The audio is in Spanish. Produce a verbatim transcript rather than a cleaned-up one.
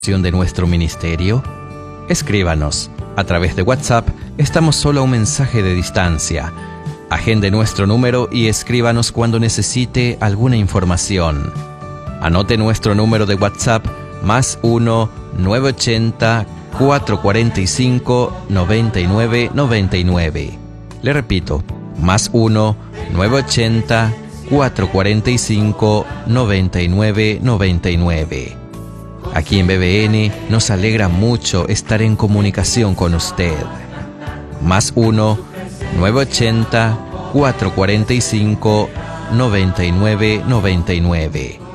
de nuestro ministerio? Escríbanos. A través de WhatsApp estamos solo a un mensaje de distancia. Agende nuestro número y escríbanos cuando necesite alguna información. Anote nuestro número de WhatsApp más uno nueve ochenta, cuatro cuarenta y cinco, noventa y nueve noventa y nueve. Le repito, más uno nueve ochenta, cuatro cuarenta y cinco, noventa y nueve noventa y nueve. Aquí en B B N nos alegra mucho estar en comunicación con usted. Más uno nueve ochenta, cuatro cuarenta y cinco, noventa y nueve noventa y nueve.